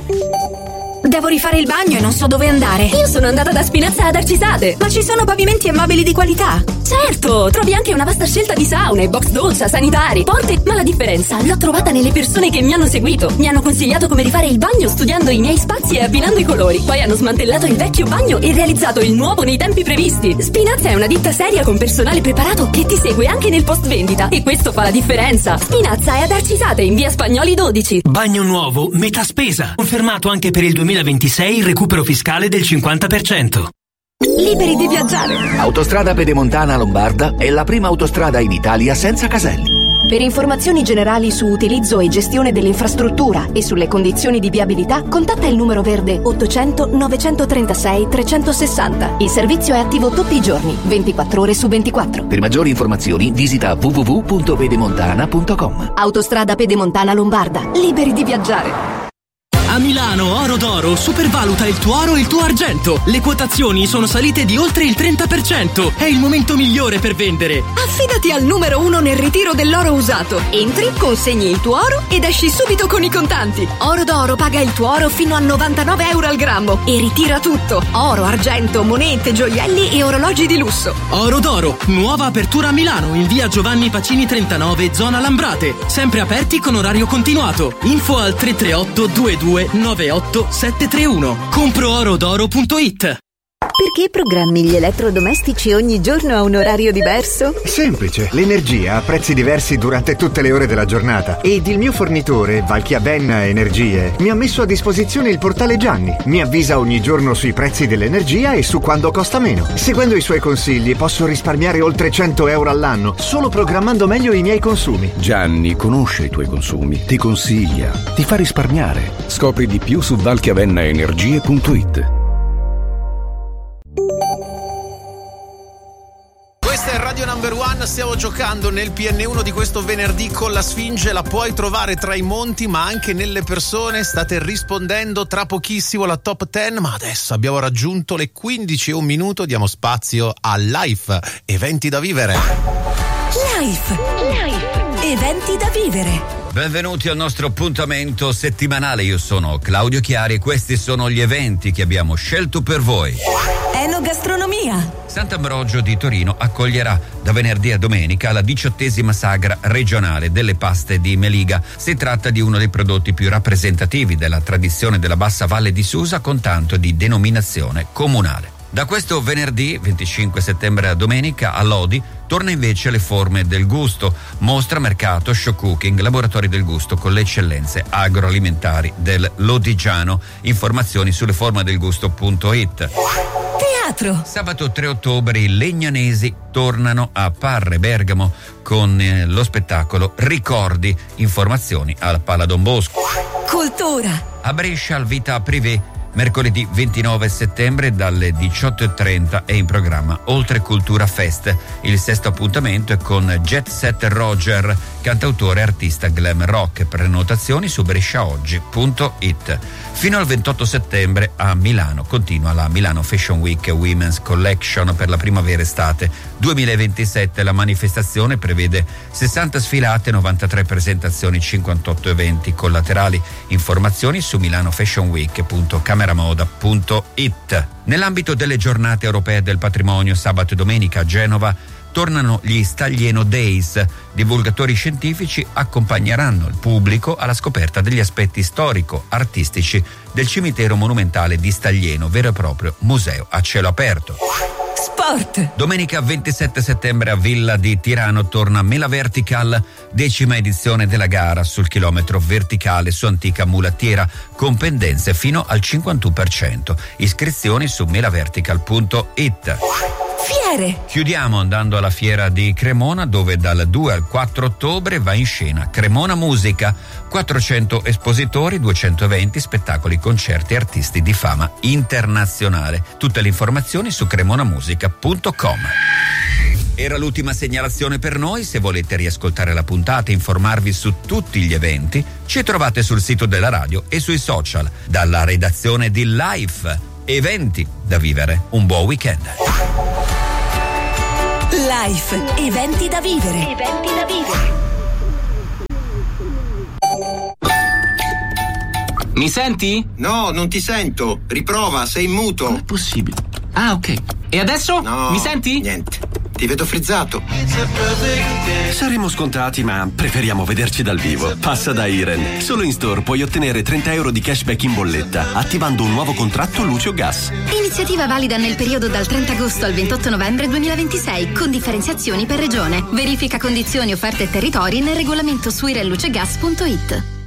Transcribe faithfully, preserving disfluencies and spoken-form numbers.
Devo rifare il bagno e non so dove andare. Io sono andata da Spinazza ad Arcisate. Ma ci sono pavimenti e mobili di qualità. Certo, trovi anche una vasta scelta di saune, box doccia, sanitari, porte. Ma la differenza l'ho trovata nelle persone che mi hanno seguito. Mi hanno consigliato come rifare il bagno studiando i miei spazi e abbinando i colori. Poi hanno smantellato il vecchio bagno e realizzato il nuovo nei tempi previsti. Spinazza è una ditta seria con personale preparato che ti segue anche nel post vendita. E questo fa la differenza. Spinazza è ad Arcisate in via Spagnoli dodici. Bagno nuovo, metà spesa. Confermato anche per il duemilaventisei il recupero fiscale del cinquanta per cento. Liberi di viaggiare. Autostrada Pedemontana Lombarda è la prima autostrada in Italia senza caselli. Per informazioni generali su utilizzo e gestione dell'infrastruttura e sulle condizioni di viabilità, contatta il numero verde ottocento novecentotrentasei trecentosessanta. Il servizio è attivo tutti i giorni, ventiquattro ore su ventiquattro. Per maggiori informazioni visita w w w punto pedemontana punto com. Autostrada Pedemontana Lombarda. Liberi di viaggiare. A Milano Oro d'Oro supervaluta il tuo oro e il tuo argento. Le quotazioni sono salite di oltre il trenta per cento. È il momento migliore per vendere. Affidati al numero uno nel ritiro dell'oro usato. Entri, consegni il tuo oro ed esci subito con i contanti. Oro d'Oro paga il tuo oro fino a novantanove euro al grammo e ritira tutto. Oro, argento, monete, gioielli e orologi di lusso. Oro d'Oro, nuova apertura a Milano in via Giovanni Pacini trentanove, zona Lambrate. Sempre aperti con orario continuato. Info al tre tre otto due due nove otto sette tre uno. compro oro d'oro punto it. Perché programmi gli elettrodomestici ogni giorno a un orario diverso? Semplice, l'energia ha prezzi diversi durante tutte le ore della giornata ed il mio fornitore, Valchiavenna Energie, mi ha messo a disposizione il portale Gianni. Mi avvisa ogni giorno sui prezzi dell'energia e su quando costa meno. Seguendo i suoi consigli posso risparmiare oltre cento euro all'anno solo programmando meglio i miei consumi. Gianni conosce i tuoi consumi, ti consiglia, ti fa risparmiare. Scopri di più su valchiavenna energie punto it. Questa è Radio Number One, stiamo giocando nel P N uno di questo venerdì con la Sfinge, la puoi trovare tra i monti ma anche nelle persone, state rispondendo tra pochissimo la top dieci, ma adesso abbiamo raggiunto le quindici e un minuto, diamo spazio a Life, eventi da vivere. Life, Life, eventi da vivere. Benvenuti al nostro appuntamento settimanale, io sono Claudio Chiari e questi sono gli eventi che abbiamo scelto per voi. Enogastronomia. Sant'Ambrogio di Torino accoglierà da venerdì a domenica la diciottesima sagra regionale delle paste di Meliga. Si tratta di uno dei prodotti più rappresentativi della tradizione della Bassa Valle di Susa con tanto di denominazione comunale. Da questo venerdì venticinque settembre a domenica a Lodi torna invece le forme del gusto, mostra, mercato, show cooking, laboratori del gusto con le eccellenze agroalimentari del Lodigiano. Informazioni sulle forme del gusto punto it. Teatro. Sabato tre ottobre i Legnanesi tornano a Parre Bergamo con eh, lo spettacolo Ricordi. Informazioni al Pala Don Bosco. Cultura. A Brescia al Vita Privé mercoledì ventinove settembre dalle diciotto e trenta è in programma Oltre Cultura Fest. Il sesto appuntamento è con Jet Set Roger, cantautore e artista glam rock. Prenotazioni su bresciaoggi punto it. Fino al ventotto settembre a Milano continua la Milano Fashion Week Women's Collection per la primavera-estate duemilaventisette. La manifestazione prevede sessanta sfilate, novantatré presentazioni, cinquantotto eventi collaterali. Informazioni su milanofashionweek punto cameramoda punto it. Nell'ambito delle giornate europee del patrimonio, sabato e domenica a Genova tornano gli Staglieno Days. Divulgatori scientifici accompagneranno il pubblico alla scoperta degli aspetti storico-artistici del cimitero monumentale di Staglieno, vero e proprio museo a cielo aperto. Sport. Domenica ventisette settembre a Villa di Tirano torna Mela Vertical, decima edizione della gara sul chilometro verticale su antica mulattiera con pendenze fino al cinquantuno per cento. Iscrizioni su melavertical punto it. Fiere. Chiudiamo andando alla fiera di Cremona, dove dal due al quattro ottobre va in scena Cremona Musica, quattrocento espositori, duecento eventi, spettacoli, concerti e artisti di fama internazionale. Tutte le informazioni su cremonamusica punto com. Era l'ultima segnalazione per noi. Se volete riascoltare la puntata e informarvi su tutti gli eventi, ci trovate sul sito della radio e sui social. Dalla redazione di Life, eventi da vivere. Un buon weekend. Life, eventi da vivere. Eventi da vivere. Mi senti? No, non ti sento. Riprova, sei in muto. Com'è possibile? Ah, ok. E adesso? No. Mi senti? Niente. Ti vedo frizzato. Saremo scontati, ma preferiamo vederci dal vivo. Passa da Iren. Solo in store puoi ottenere trenta euro di cashback in bolletta attivando un nuovo contratto luce o gas. Iniziativa valida nel periodo dal trenta agosto al ventotto novembre duemilaventisei con differenziazioni per regione. Verifica condizioni, offerte e territori nel regolamento su irenlucegas punto it.